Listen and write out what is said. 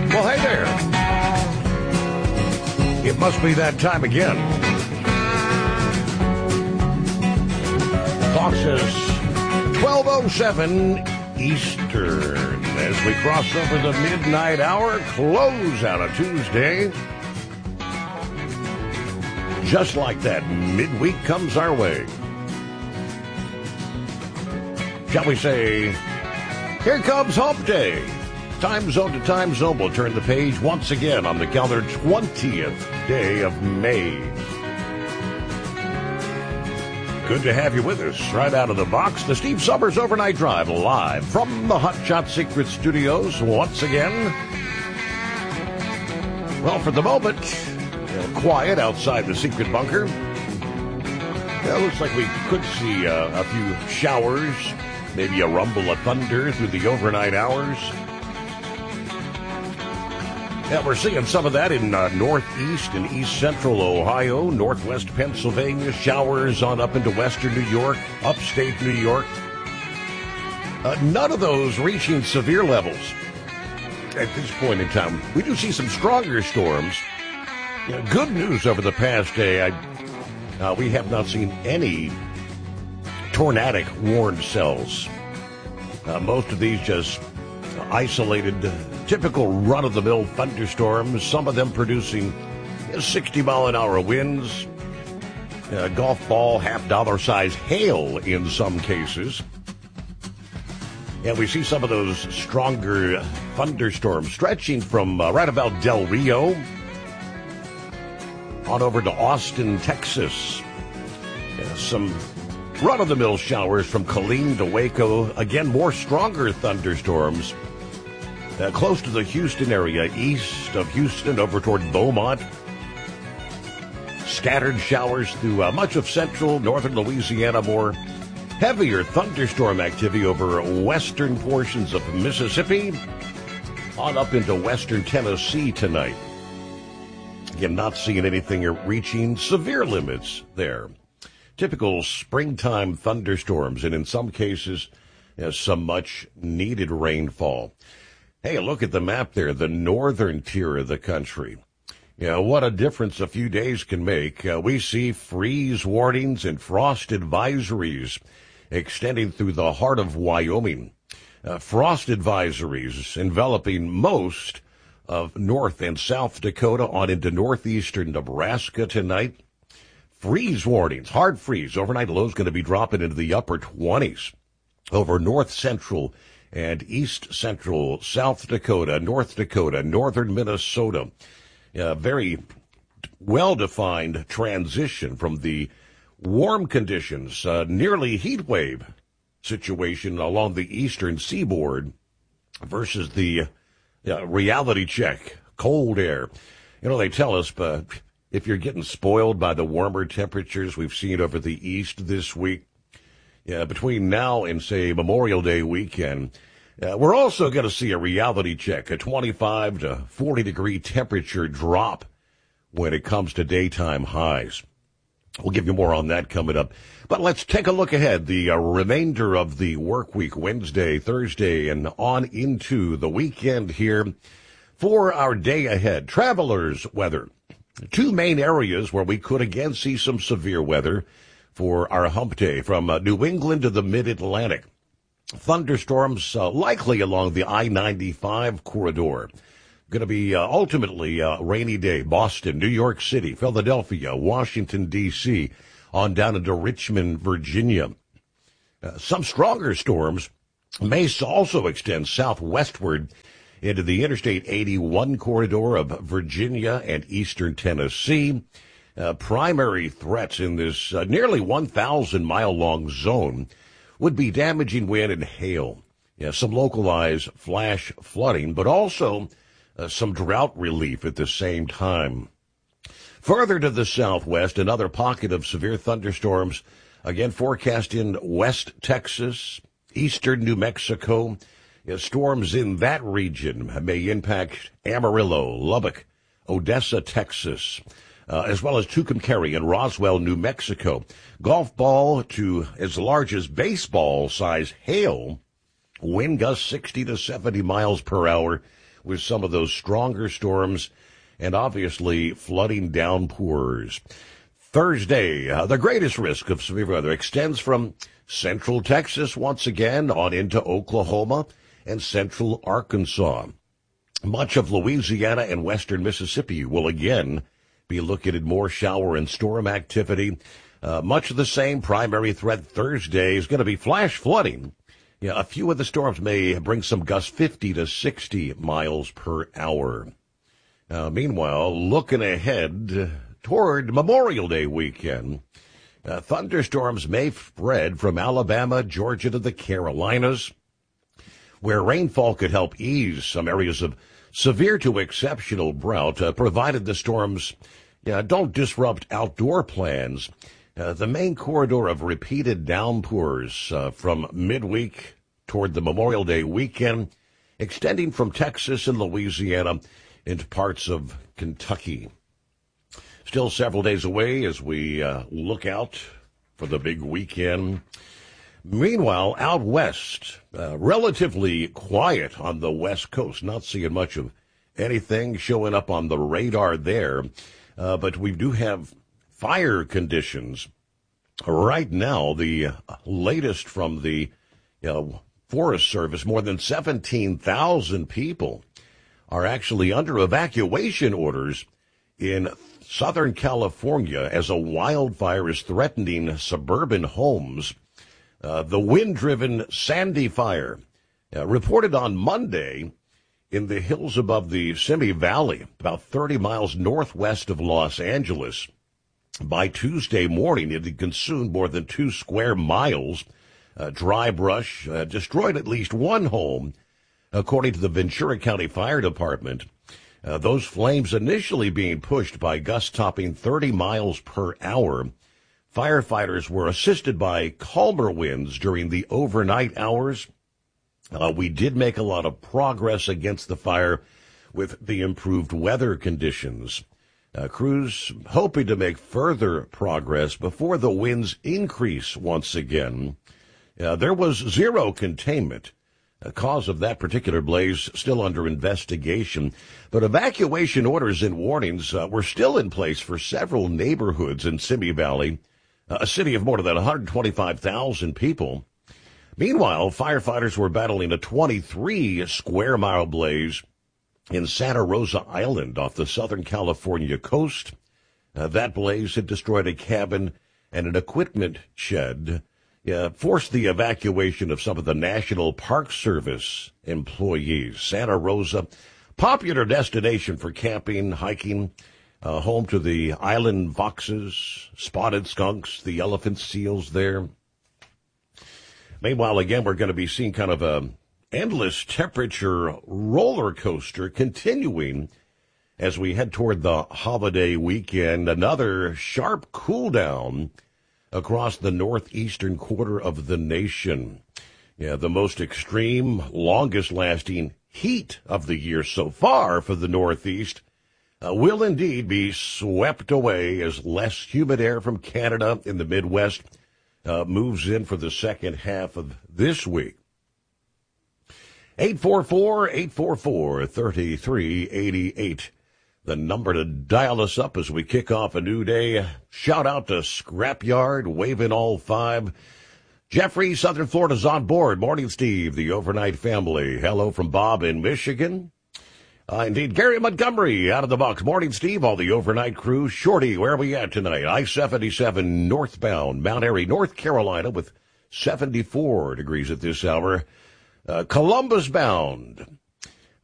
Well, hey there. It must be that time again. Clock says 12:07 Eastern as we cross over the midnight hour, close out a Tuesday. Just like that, midweek comes our way. Shall we say, here comes Hump Day. Time zone to time zone. We'll turn the page once again on the calendar 20th day of May. Good to have you with us right out of the box. The Steve Summers Overnight Drive live from the Hot Shot Secret Studios once again. Well, for the moment, quiet outside the secret bunker. It looks like we could see a few showers, maybe a rumble of thunder through the overnight hours. Yeah, we're seeing some of that in northeast and east central Ohio, northwest Pennsylvania, showers on up into western New York, upstate New York. None of those reaching severe levels at this point in time. We do see some stronger storms. Good news over the past day. We have not seen any tornadic warned cells. Most of these just isolated, typical run-of-the-mill thunderstorms, some of them producing 60-mile-an-hour winds, golf ball, half-dollar-size hail in some cases. And we see some of those stronger thunderstorms stretching from right about Del Rio on over to Austin, Texas. Some run-of-the-mill showers from Killeen to Waco. Again, more stronger thunderstorms close to the Houston area, east of Houston over toward Beaumont. Scattered showers through much of central, northern Louisiana. More heavier thunderstorm activity over western portions of Mississippi on up into western Tennessee tonight. Again, not seeing anything reaching severe limits there. Typical springtime thunderstorms, and in some cases, some much-needed rainfall. Hey, look at the map there, the northern tier of the country. What a difference a few days can make. We see freeze warnings and frost advisories extending through the heart of Wyoming. Frost advisories enveloping most of North and South Dakota on into northeastern Nebraska tonight. Freeze warnings, hard freeze. Overnight lows going to be dropping into the upper 20s over north central and east central South Dakota, North Dakota, northern Minnesota. Very well-defined transition from the warm conditions, nearly heat wave situation along the eastern seaboard versus the reality check, cold air. They tell us, but if you're getting spoiled by the warmer temperatures we've seen over the east this week, between now and, say, Memorial Day weekend, we're also going to see a reality check, a 25 to 40-degree temperature drop when it comes to daytime highs. We'll give you more on that coming up. But let's take a look ahead, the remainder of the work week, Wednesday, Thursday, and on into the weekend here for our day ahead. Travelers' weather. Two main areas where we could again see some severe weather for our hump day, from New England to the mid-Atlantic. Thunderstorms likely along the I-95 corridor. Going to be ultimately a rainy day. Boston, New York City, Philadelphia, Washington, D.C., on down into Richmond, Virginia. Some stronger storms may also extend southwestward into the Interstate 81 corridor of Virginia and eastern Tennessee. Primary threats in this nearly 1,000-mile-long zone would be damaging wind and hail. Some localized flash flooding, but also some drought relief at the same time. Further to the southwest, another pocket of severe thunderstorms, again forecast in West Texas, eastern New Mexico. Storms in that region may impact Amarillo, Lubbock, Odessa, Texas, as well as Tucumcari and Roswell, New Mexico. Golf ball to as large as baseball-size hail, wind gusts 60 to 70 miles per hour with some of those stronger storms and obviously flooding downpours. Thursday, the greatest risk of severe weather extends from central Texas once again on into Oklahoma and central Arkansas. Much of Louisiana and western Mississippi will again be looking at more shower and storm activity. Much of the same primary threat Thursday is going to be flash flooding. A few of the storms may bring some gusts 50 to 60 miles per hour. Meanwhile, looking ahead toward Memorial Day weekend, thunderstorms may spread from Alabama, Georgia to the Carolinas, where rainfall could help ease some areas of severe to exceptional drought, provided the storms don't disrupt outdoor plans. The main corridor of repeated downpours from midweek toward the Memorial Day weekend, extending from Texas and Louisiana into parts of Kentucky. Still several days away as we look out for the big weekend. Meanwhile, out west, relatively quiet on the west coast. Not seeing much of anything showing up on the radar there. But we do have fire conditions. Right now, the latest from the Forest Service, more than 17,000 people are actually under evacuation orders in Southern California as a wildfire is threatening suburban homes. The wind-driven Sandy Fire, reported on Monday in the hills above the Simi Valley, about 30 miles northwest of Los Angeles. By Tuesday morning, it had consumed more than 2 square miles. Dry brush destroyed at least one home, according to the Ventura County Fire Department. Those flames initially being pushed by gusts topping 30 miles per hour. Firefighters were assisted by calmer winds during the overnight hours. We did make a lot of progress against the fire with the improved weather conditions. Crews hoping to make further progress before the winds increase once again. There was zero containment. The cause of that particular blaze still under investigation, but evacuation orders and warnings were still in place for several neighborhoods in Simi Valley, a city of more than 125,000 people. Meanwhile, firefighters were battling a 23-square-mile blaze in Santa Rosa Island off the Southern California coast. That blaze had destroyed a cabin and an equipment shed, forced the evacuation of some of the National Park Service employees. Santa Rosa, popular destination for camping, hiking, home to the island foxes, spotted skunks, the elephant seals there. Meanwhile, again, we're going to be seeing kind of a endless temperature roller coaster continuing as we head toward the holiday weekend. Another sharp cool down across the northeastern quarter of the nation. The most extreme, longest-lasting heat of the year so far for the Northeast will indeed be swept away as less humid air from Canada in the Midwest moves in for the second half of this week. 844-844-3388. The number to dial us up as we kick off a new day. Shout out to Scrapyard, waving all 5. Jeffrey, Southern Florida's on board. Morning, Steve, the overnight family. Hello from Bob in Michigan. Indeed, Gary Montgomery out of the box. Morning, Steve, all the overnight crew. Shorty, where are we at tonight? I-77 northbound, Mount Airy, North Carolina, with 74 degrees at this hour. Columbus bound,